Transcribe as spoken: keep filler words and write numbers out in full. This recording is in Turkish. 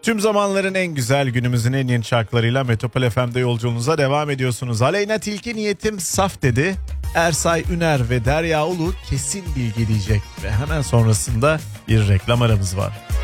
Tüm zamanların en güzel, günümüzün en yeni şarkılarıyla Metropol F M'de yolculuğunuza devam ediyorsunuz. Aleyna Tilki niyetim saf dedi. Ersay Üner ve Derya Ulu kesin bilgi diyecek. Ve hemen sonrasında bir reklam aramız var.